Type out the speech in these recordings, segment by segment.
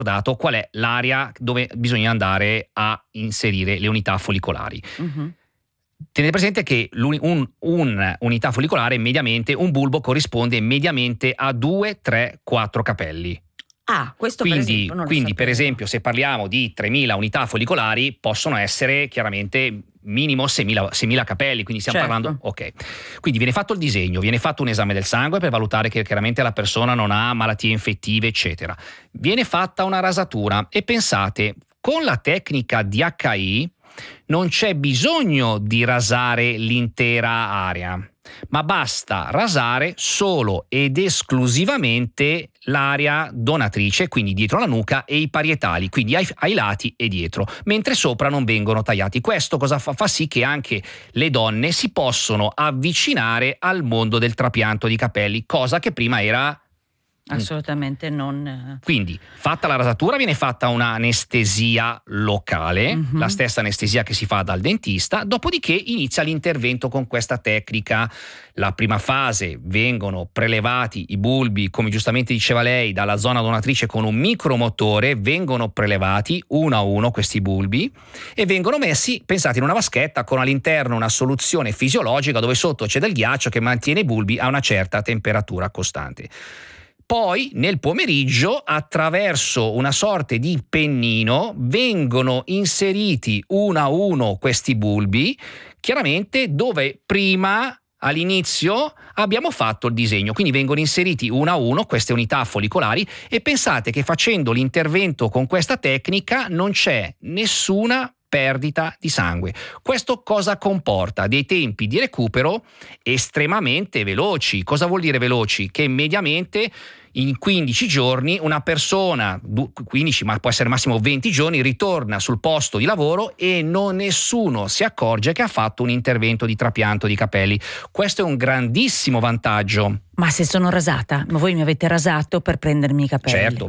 ricordato qual è l'area dove bisogna andare a inserire le unità follicolari. Tenete presente che un'unità follicolare mediamente, un bulbo corrisponde mediamente a 2, 3, 4 capelli. Questo Quindi, per esempio non lo sapevo. per esempio, se parliamo di 3.000 unità follicolari, possono essere chiaramente minimo 6.000 capelli, quindi stiamo parlando. Ok. Quindi viene fatto il disegno, viene fatto un esame del sangue per valutare che chiaramente la persona non ha malattie infettive, eccetera. Viene fatta una rasatura e pensate, con la tecnica DHI non c'è bisogno di rasare l'intera area, ma basta rasare solo ed esclusivamente l'area donatrice, quindi dietro la nuca, e i parietali, quindi ai lati e dietro, mentre sopra non vengono tagliati. Questo cosa fa sì che anche le donne si possono avvicinare al mondo del trapianto di capelli, cosa che prima era assolutamente non. Quindi, fatta la rasatura, viene fatta un'anestesia locale, la stessa anestesia che si fa dal dentista, dopodiché inizia l'intervento con questa tecnica. La prima fase vengono prelevati i bulbi, come giustamente diceva lei, dalla zona donatrice con un micromotore, vengono prelevati uno a uno questi bulbi e vengono messi, pensate, in una vaschetta con all'interno una soluzione fisiologica dove sotto c'è del ghiaccio che mantiene i bulbi a una certa temperatura costante. Poi nel pomeriggio, attraverso una sorta di pennino, vengono inseriti uno a uno questi bulbi, chiaramente dove prima all'inizio abbiamo fatto il disegno, quindi vengono inseriti uno a uno queste unità follicolari e pensate che facendo l'intervento con questa tecnica non c'è nessuna perdita di sangue. Questo cosa comporta? Dei tempi di recupero estremamente veloci. Cosa vuol dire veloci? Che mediamente in 15 giorni una persona, 15 ma può essere massimo 20 giorni, ritorna sul posto di lavoro e nessuno si accorge che ha fatto un intervento di trapianto di capelli. Questo è un grandissimo vantaggio. Ma se sono rasata, ma voi mi avete rasato per prendermi i capelli? Certo,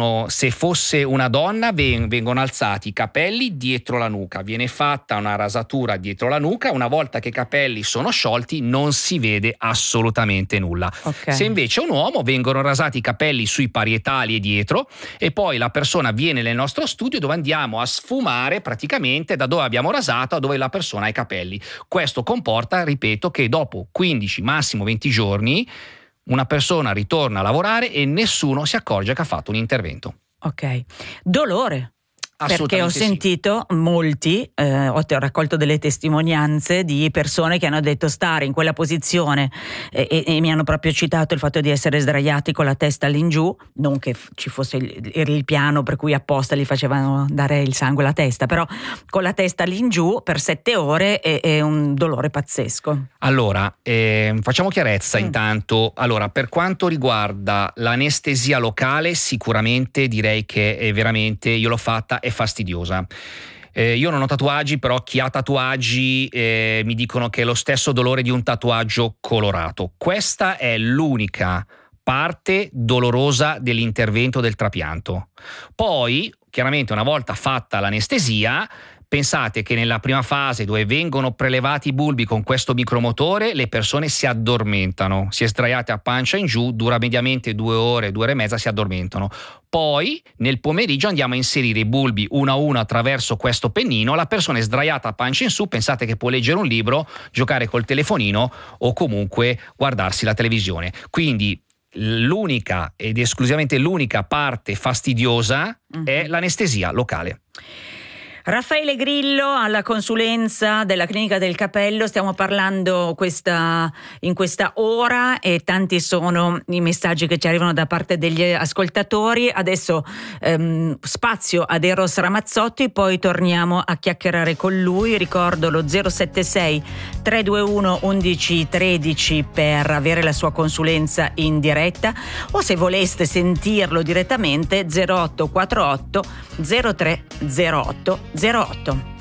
se fosse una donna vengono alzati i capelli dietro la nuca, viene fatta una rasatura dietro la nuca, una volta che i capelli sono sciolti non si vede assolutamente nulla. Se invece è un uomo vengono rasati i capelli sui parietali e dietro e poi la persona viene nel nostro studio dove andiamo a sfumare praticamente da dove abbiamo rasato a dove la persona ha i capelli. Questo comporta, ripeto, che dopo 15, massimo 20 giorni una persona ritorna a lavorare e nessuno si accorge che ha fatto un intervento. Ok. Dolore. Perché ho sentito molti, ho raccolto delle testimonianze di persone che hanno detto stare in quella posizione e mi hanno proprio citato il fatto di essere sdraiati con la testa all'ingiù, non che ci fosse il piano per cui apposta gli facevano dare il sangue alla testa, però con la testa all'ingiù per 7 ore è un dolore pazzesco. Allora, facciamo chiarezza intanto. Allora, per quanto riguarda l'anestesia locale, sicuramente direi che è veramente, io l'ho fatta, è fastidiosa. Io non ho tatuaggi, però chi ha tatuaggi mi dicono che è lo stesso dolore di un tatuaggio colorato. Questa è l'unica parte dolorosa dell'intervento del trapianto. Poi, chiaramente, una volta fatta l'anestesia, pensate che nella prima fase dove vengono prelevati i bulbi con questo micromotore le persone si addormentano, si è sdraiate a pancia in giù, dura mediamente 2 ore, 2 ore e mezza, si addormentano. Poi nel pomeriggio andiamo a inserire i bulbi uno a uno attraverso questo pennino, la persona è sdraiata a pancia in su, pensate che può leggere un libro, giocare col telefonino o comunque guardarsi la televisione. Quindi l'unica ed esclusivamente l'unica parte fastidiosa è l'anestesia locale. Raffaele Grillo alla consulenza della Clinica del Capello, stiamo parlando in questa ora e tanti sono i messaggi che ci arrivano da parte degli ascoltatori. Adesso spazio ad Eros Ramazzotti, poi torniamo a chiacchierare con lui. Ricordo lo 076 321 1113 per avere la sua consulenza in diretta o se voleste sentirlo direttamente 0848 03 08 08.